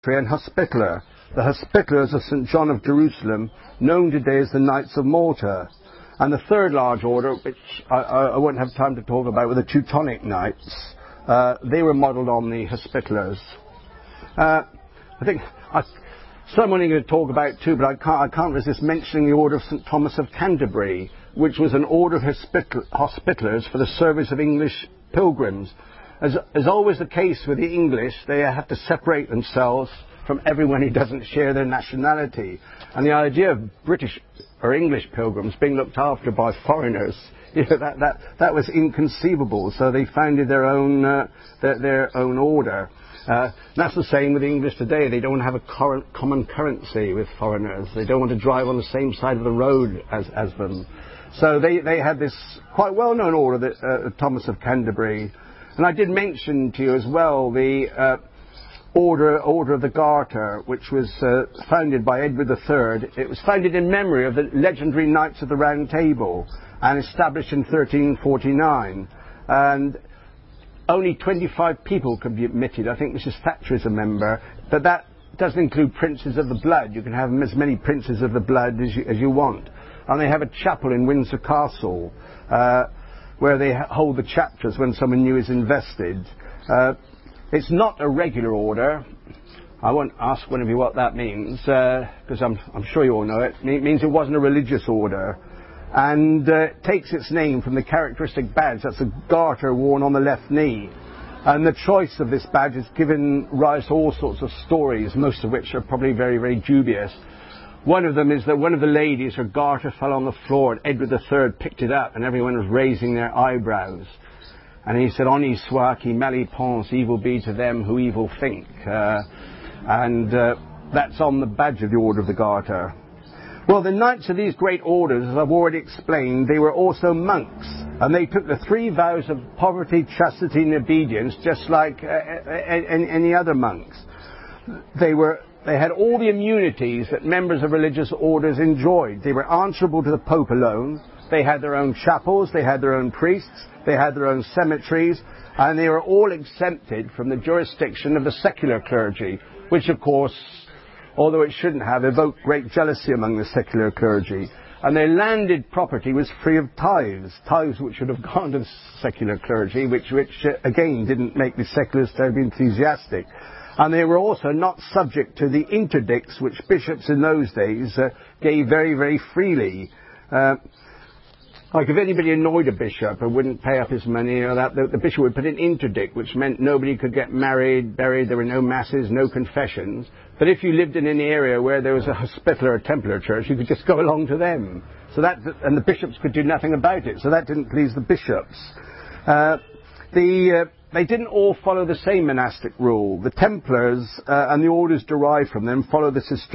and Hospitaller. The Hospitallers of St. John of Jerusalem, known today as the Knights of Malta. And the third large order, which I won't have time to talk about, were the Teutonic Knights. They were modelled on the Hospitallers. I think someone I'm going to talk about too, but I can't resist mentioning the Order of St. Thomas of Canterbury, which was an order of Hospitallers for the service of English pilgrims. As always the case with the English, they have to separate themselves from everyone who doesn't share their nationality. And the idea of British or English pilgrims being looked after by foreigners, that was inconceivable. So they founded their own order. That's the same with the English today. They don't have a common currency with foreigners. They don't want to drive on the same side of the road as them. So they had this quite well-known order, Thomas of Canterbury. And I did mention to you as well the Order of the Garter, which was founded by Edward III. It was founded in memory of the legendary Knights of the Round Table and established in 1349. And only 25 people could be admitted. I think Mrs. Thatcher is a member, but that doesn't include princes of the blood. You can have as many princes of the blood as you want. And they have a chapel in Windsor Castle where they hold the chapters when someone new is invested. It's not a regular order. I won't ask one of you what that means, because I'm sure you all know it. It means it wasn't a religious order. And it takes its name from the characteristic badge. That's a garter worn on the left knee. And the choice of this badge has given rise to all sorts of stories, most of which are probably very, very dubious. One of them is that one of the ladies, her garter fell on the floor and Edward III picked it up and everyone was raising their eyebrows. And he said, "Honi soit qui mal y pense, evil be to them who evil think." That's on the badge of the Order of the Garter. Well, the knights of these great orders, as I've already explained, they were also monks. And they took the 3 vows of poverty, chastity and obedience, just like any other monks. They had all the immunities that members of religious orders enjoyed. They were answerable to the Pope alone. They had their own chapels, they had their own priests, they had their own cemeteries, and they were all exempted from the jurisdiction of the secular clergy, which of course, although it shouldn't have, evoked great jealousy among the secular clergy. And their landed property was free of tithes which should have gone to the secular clergy, which again didn't make the secularists terribly enthusiastic. And they were also not subject to the interdicts which bishops in those days gave very, very freely. Like if anybody annoyed a bishop and wouldn't pay up his money or that, the bishop would put an interdict, which meant nobody could get married, buried, there were no masses, no confessions. But if you lived in an area where there was a Hospitaller or Templar church, you could just go along to them. And the bishops could do nothing about it, so that didn't please the bishops. They didn't all follow the same monastic rule. The Templars and the orders derived from them follow the